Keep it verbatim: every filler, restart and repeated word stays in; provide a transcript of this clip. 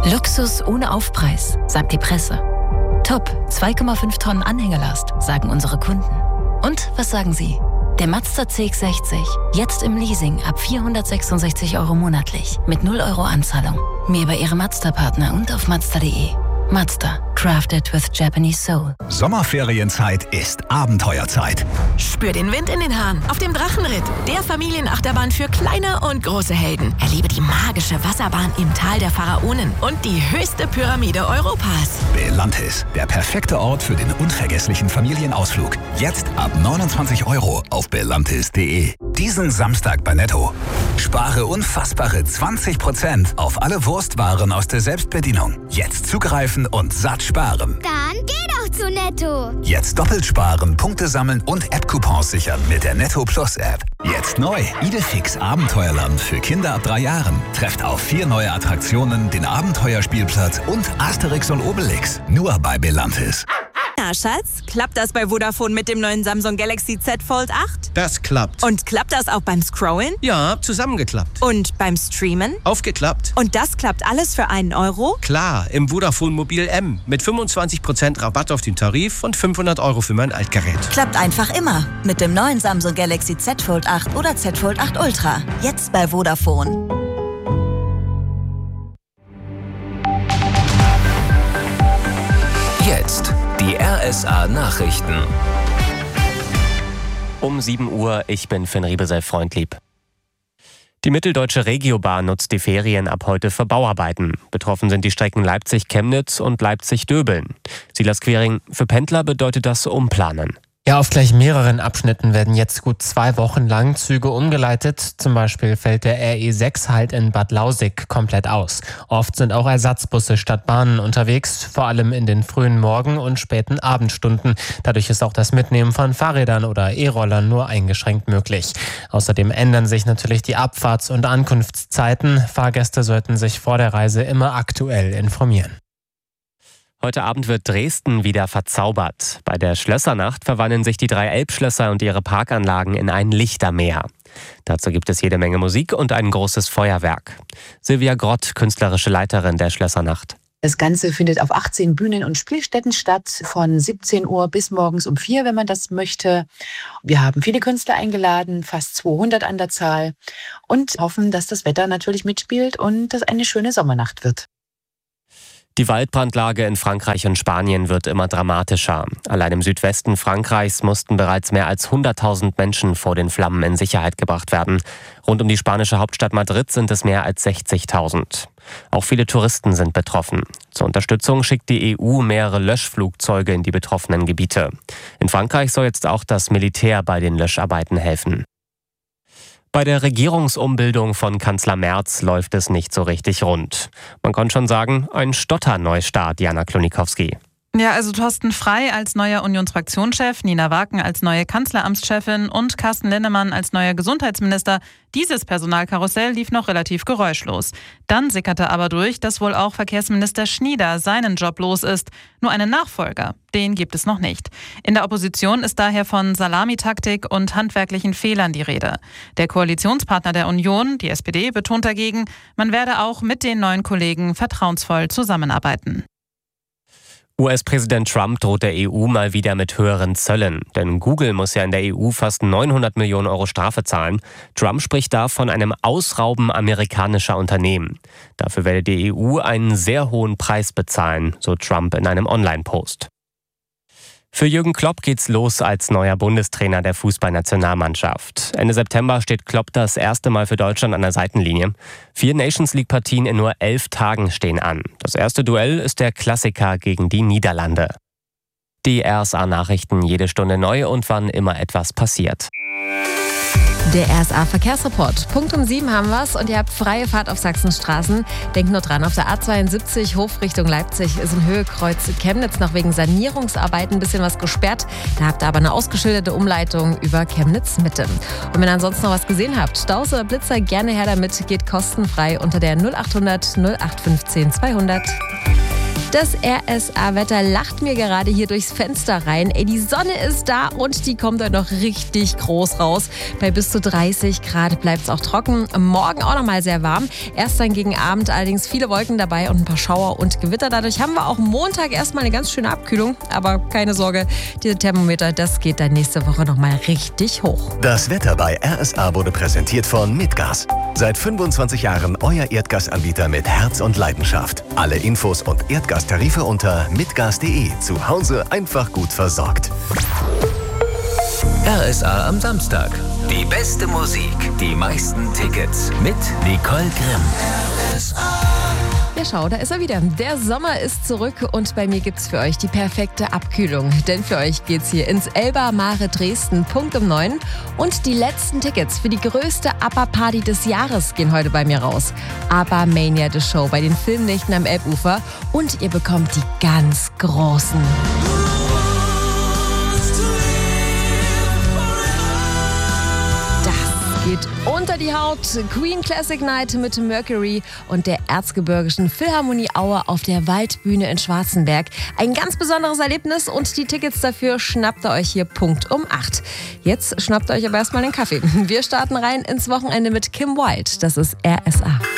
Luxus ohne Aufpreis, sagt die Presse. Top, zwei Komma fünf Tonnen Anhängerlast, sagen unsere Kunden. Und was sagen Sie? Der Mazda C X sechzig, jetzt im Leasing ab vierhundertsechsundsechzig Euro monatlich, mit null Euro Anzahlung. Mehr bei Ihrem Mazda-Partner und auf mazda punkt de. Mazda, crafted with Japanese soul. Sommerferienzeit ist Abenteuerzeit. Spür den Wind in den Haaren auf dem Drachenritt, der Familienachterbahn für kleine und große Helden. Erlebe die magische Wasserbahn im Tal der Pharaonen und die höchste Pyramide Europas. Belantis, der perfekte Ort für den unvergesslichen Familienausflug. Jetzt ab neunundzwanzig Euro auf belantis punkt de. Diesen Samstag bei Netto. Spare unfassbare zwanzig Prozent auf alle Wurstwaren aus der Selbstbedienung. Jetzt zugreifen und satt sparen. Dann geh doch zu Netto. Jetzt doppelt sparen, Punkte sammeln und App-Coupons sichern mit der Netto Plus App. Jetzt neu. Idefix Abenteuerland für Kinder ab drei Jahren. Trefft auf vier neue Attraktionen, den Abenteuerspielplatz und Asterix und Obelix. Nur bei Belantis. Na, Schatz, klappt das bei Vodafone mit dem neuen Samsung Galaxy Z Fold acht? Das klappt. Und klappt das auch beim Scrollen? Ja, zusammengeklappt. Und beim Streamen? Aufgeklappt. Und das klappt alles für einen Euro? Klar, im Vodafone Mobil M. Mit fünfundzwanzig Prozent Rabatt auf den Tarif und fünfhundert Euro für mein Altgerät. Klappt einfach immer. Mit dem neuen Samsung Galaxy Z Fold acht oder Z Fold acht Ultra. Jetzt bei Vodafone. Jetzt die R S A-Nachrichten. Um sieben Uhr, ich bin Finn Riebesell-Freundlieb. Die Mitteldeutsche Regiobahn nutzt die Ferien ab heute für Bauarbeiten. Betroffen sind die Strecken Leipzig-Chemnitz und Leipzig-Döbeln. Silas Quering, für Pendler bedeutet das Umplanen. Ja, auf gleich mehreren Abschnitten werden jetzt gut zwei Wochen lang Züge umgeleitet. Zum Beispiel fällt der R E sechs halt in Bad Lausick komplett aus. Oft sind auch Ersatzbusse statt Bahnen unterwegs, vor allem in den frühen Morgen- und späten Abendstunden. Dadurch ist auch das Mitnehmen von Fahrrädern oder E-Rollern nur eingeschränkt möglich. Außerdem ändern sich natürlich die Abfahrts- und Ankunftszeiten. Fahrgäste sollten sich vor der Reise immer aktuell informieren. Heute Abend wird Dresden wieder verzaubert. Bei der Schlössernacht verwandeln sich die drei Elbschlösser und ihre Parkanlagen in ein Lichtermeer. Dazu gibt es jede Menge Musik und ein großes Feuerwerk. Silvia Grott, künstlerische Leiterin der Schlössernacht. Das Ganze findet auf achtzehn Bühnen und Spielstätten statt, von siebzehn Uhr bis morgens um vier, wenn man das möchte. Wir haben viele Künstler eingeladen, fast zweihundert an der Zahl, und hoffen, dass das Wetter natürlich mitspielt und dass eine schöne Sommernacht wird. Die Waldbrandlage in Frankreich und Spanien wird immer dramatischer. Allein im Südwesten Frankreichs mussten bereits mehr als hunderttausend Menschen vor den Flammen in Sicherheit gebracht werden. Rund um die spanische Hauptstadt Madrid sind es mehr als sechzigtausend. Auch viele Touristen sind betroffen. Zur Unterstützung schickt die E U mehrere Löschflugzeuge in die betroffenen Gebiete. In Frankreich soll jetzt auch das Militär bei den Löscharbeiten helfen. Bei der Regierungsumbildung von Kanzler Merz läuft es nicht so richtig rund. Man kann schon sagen, ein Stotterneustart, Jana Klonikowski. Ja, also Thorsten Frey als neuer Unionsfraktionschef, Nina Waken als neue Kanzleramtschefin und Carsten Linnemann als neuer Gesundheitsminister. Dieses Personalkarussell lief noch relativ geräuschlos. Dann sickerte aber durch, dass wohl auch Verkehrsminister Schnieder seinen Job los ist. Nur einen Nachfolger, den gibt es noch nicht. In der Opposition ist daher von Salamitaktik und handwerklichen Fehlern die Rede. Der Koalitionspartner der Union, die S P D, betont dagegen, man werde auch mit den neuen Kollegen vertrauensvoll zusammenarbeiten. U S-Präsident Trump droht der E U mal wieder mit höheren Zöllen. Denn Google muss ja in der E U fast neunhundert Millionen Euro Strafe zahlen. Trump spricht da von einem Ausrauben amerikanischer Unternehmen. Dafür werde die E U einen sehr hohen Preis bezahlen, so Trump in einem Online-Post. Für Jürgen Klopp geht's los als neuer Bundestrainer der Fußballnationalmannschaft. Ende September steht Klopp das erste Mal für Deutschland an der Seitenlinie. Vier Nations-League-Partien in nur elf Tagen stehen an. Das erste Duell ist der Klassiker gegen die Niederlande. Die R S A-Nachrichten jede Stunde neu und wann immer etwas passiert. Der R S A-Verkehrsreport. Punkt um sieben haben wir's und ihr habt freie Fahrt auf Sachsenstraßen. Denkt nur dran, auf der A zweiundsiebzig Hof Richtung Leipzig ist in Höhe Kreuz Chemnitz noch wegen Sanierungsarbeiten ein bisschen was gesperrt. Da habt ihr aber eine ausgeschilderte Umleitung über Chemnitz Mitte. Und wenn ihr ansonsten noch was gesehen habt, Staus oder Blitzer, gerne her damit, geht kostenfrei unter der null achthundert null acht fünfzehn zweihundert. Das R S A-Wetter lacht mir gerade hier durchs Fenster rein. Ey, die Sonne ist da und die kommt dann noch richtig groß raus. Bei bis zu dreißig Grad bleibt es auch trocken. Morgen auch noch mal sehr warm. Erst dann gegen Abend allerdings viele Wolken dabei und ein paar Schauer und Gewitter. Dadurch haben wir auch Montag erstmal eine ganz schöne Abkühlung. Aber keine Sorge, diese Thermometer, das geht dann nächste Woche noch mal richtig hoch. Das Wetter bei R S A wurde präsentiert von Mitgas. Seit fünfundzwanzig Jahren euer Erdgasanbieter mit Herz und Leidenschaft. Alle Infos und Erdgastarife unter mitgas punkt de. Zu Hause einfach gut versorgt. R S A am Samstag. Die beste Musik, die meisten Tickets mit Nicole Grimm. R S A. Ja, schau, da ist er wieder. Der Sommer ist zurück und bei mir gibt's für euch die perfekte Abkühlung. Denn für euch geht's hier ins Elba Mare Dresden, Punkt um neun. Und die letzten Tickets für die größte ABBA-Party des Jahres gehen heute bei mir raus. ABBA Mania The Show bei den Filmnächten am Elbufer. Und ihr bekommt die ganz großen. Geht unter die Haut. Queen Classic Night mit Mercury und der Erzgebirgischen Philharmonie Aue auf der Waldbühne in Schwarzenberg. Ein ganz besonderes Erlebnis und die Tickets dafür schnappt ihr euch hier Punkt um acht. Jetzt schnappt ihr euch aber erstmal den Kaffee. Wir starten rein ins Wochenende mit Kim Wilde. Das ist R S A.